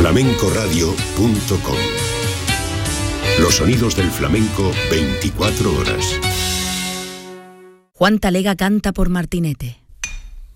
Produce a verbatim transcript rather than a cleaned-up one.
flamencoradio punto com. Los sonidos del flamenco veinticuatro horas. Juan Talega canta por Martinete.